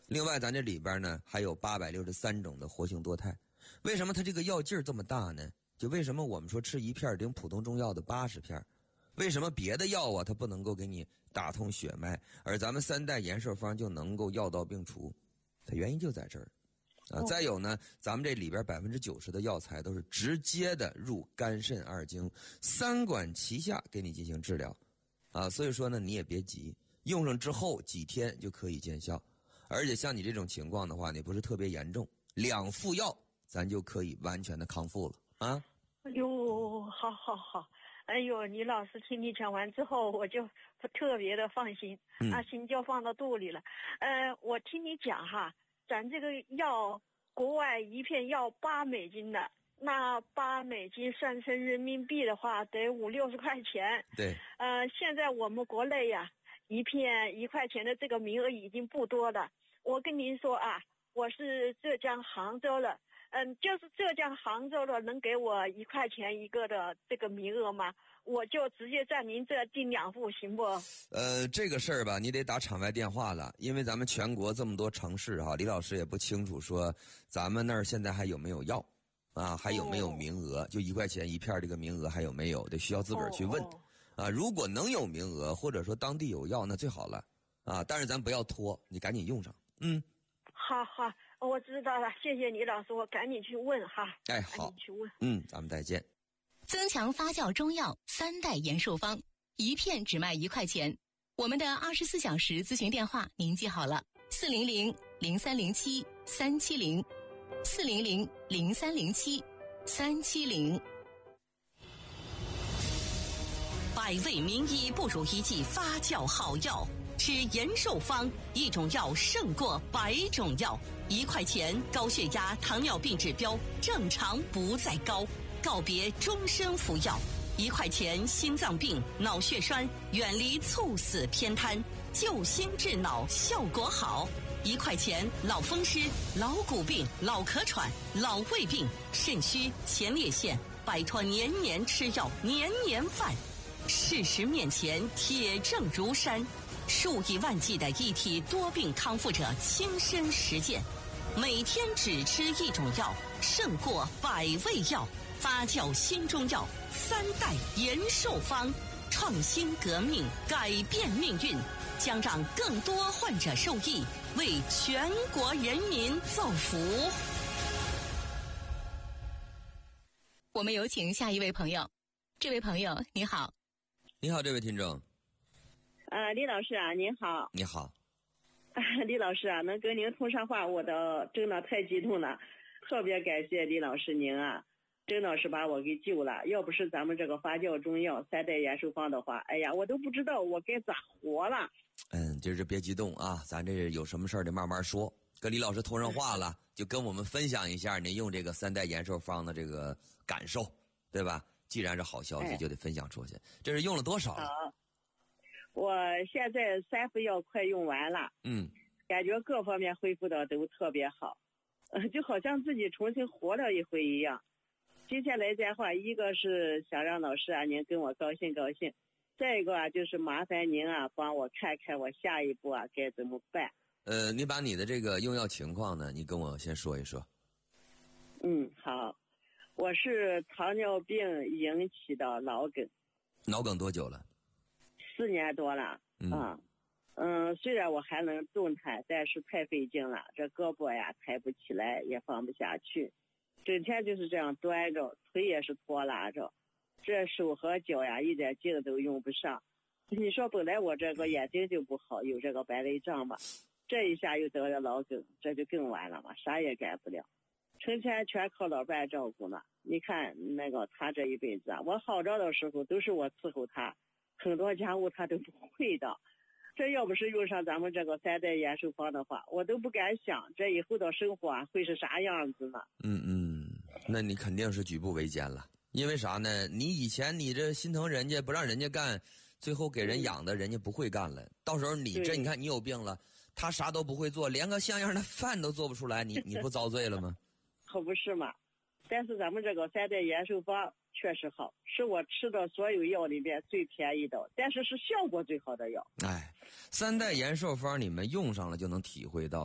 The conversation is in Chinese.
另外咱这里边呢还有863种的活性多肽。为什么它这个药劲儿这么大呢？就为什么我们说吃一片顶普通中药的80片，为什么别的药啊它不能够给你打通血脉，而咱们3代延寿方就能够药到病除？它原因就在这儿。再有呢，咱们这里边90%的药材都是直接的入肝肾二经，3管齐下给你进行治疗。所以说呢你也别急，用上之后几天就可以见效。而且像你这种情况的话，你不是特别严重，2副药咱就可以完全的康复了啊！ 哎呦，好好好，哎呦，李老师听你讲完之后，我就特别的放心，心就放到肚里了。我听你讲哈，咱这个药国外一片要$8的，那$8算成人民币的话，得50-60块钱。 对。 现在我们国内呀，一片1块钱的这个名额已经不多了。我跟您说啊，我是浙江杭州的，就是浙江杭州的，能给我1块钱一个的这个名额吗？我就直接在您这订2副行不？ 这个事儿吧，你得打场外电话了，因为咱们全国这么多城市李老师也不清楚说咱们那儿现在还有没有药还有没有名额，就1块钱一片这个名额还有没有，得需要自个儿去问。如果能有名额，或者说当地有药，那最好了但是咱不要拖，你赶紧用上。 好好，我知道了，谢谢李老师，我赶紧去问哈。 好， 赶紧去问。 咱们再见。 增强发酵中药3代延寿方，一片只卖1块钱。我们的24小时咨询电话您记好了：400-0307-370，400-0307-370。 百味名医不如一剂发酵好药，吃延寿方，一种药胜过100种药。1块钱，高血压、糖尿病指标正常不再高，告别终身服药。1块钱，心脏病、脑血栓远离猝死偏瘫，救心治脑效果好。1块钱，老风湿、老骨病、老咳喘、老胃病、肾虚、前列腺，摆脱年年吃药、年年犯。事实面前，铁证如山，数以万计的一体多病康复者亲身实践，每天只吃一种药，胜过100味药。发酵新中药3代延寿方，创新革命，改变命运，将让更多患者受益，为全国人民造福。 我们有请下一位朋友。这位朋友你好。 你好，这位听众。 李老师啊，您好。 你好。 李老师啊，能跟您通上话，我的真的太激动了，特别感谢李老师您啊，真的是把我给救了。要不是咱们这个发酵中药3代延寿方的话，哎呀，我都不知道我该咋活了。 就是别激动啊，咱这有什么事儿得慢慢说。跟李老师通上话了，就跟我们分享一下您用这个3代延寿方的这个感受，对吧？既然是好消息，就得分享出去。这是用了多少了？ 我现在3副药快用完了，感觉各方面恢复的都特别好，就好像自己重新活了一回一样。接下来的话，一个是想让老师啊您跟我高兴高兴，再一个啊就是麻烦您啊帮我看看我下一步啊该怎么办。 你把你的这个用药情况呢，你跟我先说一说。 好。我是糖尿病引起的脑梗。 脑梗多久了 ？4年多了。虽然我还能动弹，但是太费劲了，这胳膊呀抬不起来，也放不下去，整天就是这样端着，腿也是拖拉着，这手和脚呀一点劲都用不上。你说本来我这个眼睛就不好，有这个白内障吧，这一下又得了脑梗，这就更完了嘛，啥也干不了，成天全靠老伴照顾呢。你看那个他这一辈子啊，我好着的时候都是我伺候他，很多家务他都不会的。这要不是用上咱们这个3代延寿方的话，我都不敢想这以后的生活会是啥样子呢。 那你肯定是举步维艰了。因为啥呢？你以前你这心疼人家不让人家干，最后给人养的人家不会干了，到时候你看你有病了，他啥都不会做，连个像样的饭都做不出来，你不遭罪了吗？ 可不是嘛。但是咱们这个3代延寿方确实好，是我吃的所有药里面最便宜的，但是是效果最好的药。 3代延寿方你们用上了就能体会到